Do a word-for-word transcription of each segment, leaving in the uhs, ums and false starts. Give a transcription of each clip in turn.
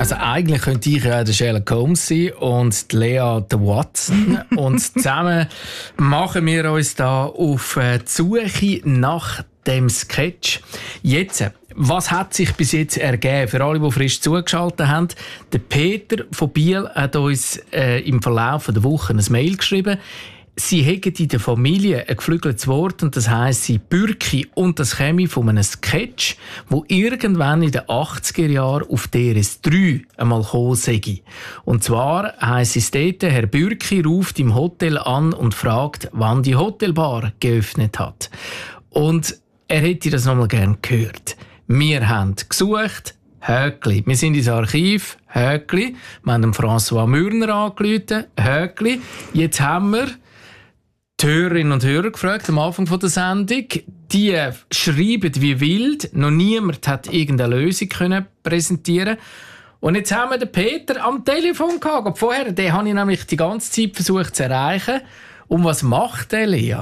Also eigentlich könnte ich ja der Sherlock Holmes sein und die Lea der Watson. Und zusammen machen wir uns da auf die Suche nach dem Sketch. Jetzt, was hat sich bis jetzt ergeben? Für alle, die frisch zugeschaltet haben, der Peter von Biel hat uns äh, im Verlauf der Woche ein Mail geschrieben. Sie hätten in der Familie ein geflügeltes Wort, und das heisst sie Bürki, und das käme von einem Sketch, wo irgendwann in den achtziger Jahren auf D R S drei einmal gekommen sei. Und zwar heisst es dort, Herr Bürki ruft im Hotel an und fragt, wann die Hotelbar geöffnet hat. Und er hätte das nochmal gerne gehört. Wir haben gesucht, Höckli. Wir sind ins Archiv, Höckli. Wir haben François Mürner angerufen, Höckli. Jetzt haben wir die Hörerinnen und Hörer gefragt am Anfang der Sendung. Die schreiben wie wild. Noch niemand hat irgendeine Lösung können präsentieren. Und jetzt haben wir den Peter am Telefon gehabt. Vorher, den habe ich nämlich die ganze Zeit versucht zu erreichen. Und was macht der, Lea?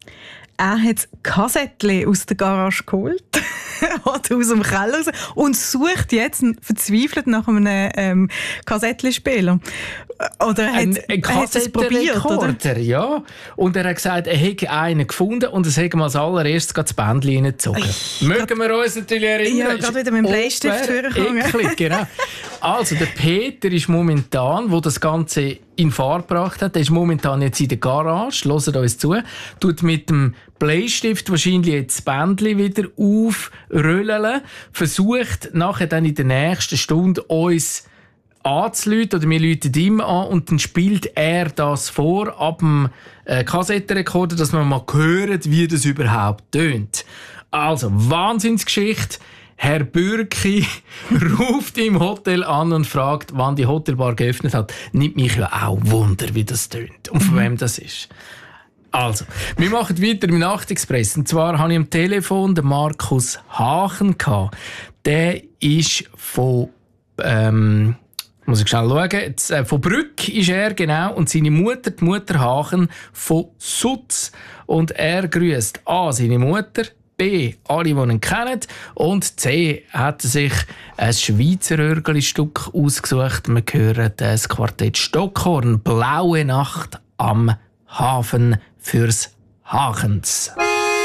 Er hat das Kassettchen aus der Garage geholt oder aus dem Keller raus und sucht jetzt verzweifelt nach einem ähm, Kassettchenspieler. Oder hat, ein, ein hat es probiert, oder? Ja. Und er hat gesagt, er hätte einen gefunden und es hätte mal als allererstes das Bändchen reingezogen. Mögen wir uns natürlich erinnern? Ja, gerade wieder mit dem Bleistift vorgekommen. Genau. Also, der Peter ist momentan, wo das Ganze in Fahrt gebracht hat, der ist momentan jetzt in der Garage, hört uns zu, tut mit dem Bleistift wahrscheinlich jetzt das Bändchen wieder aufrollen, versucht nachher dann in der nächsten Stunde uns anzurufen, oder wir rufen ihm an und dann spielt er das vor ab dem äh, Kassettenrekorder, dass man mal hört, wie das überhaupt tönt. Also, Wahnsinnsgeschichte. Herr Bürki ruft im Hotel an und fragt, wann die Hotelbar geöffnet hat. Nimmt mich ja auch Wunder, wie das tönt und von wem das ist. Also, wir machen weiter im Nachtexpress. Und zwar habe ich am Telefon den Markus Hachen gehabt. Der ist von, ähm, muss ich schnell schauen, jetzt, äh, von Brück ist er, genau, und seine Mutter, die Mutter Hachen, von Sutz. Und er grüßt A, seine Mutter, B, alle, die ihn kennen, und C, hat er sich ein Schweizer Örgeli-Stück ausgesucht. Wir hören das Quartett Stockhorn, «Blaue Nacht am Hafen» fürs Hachens.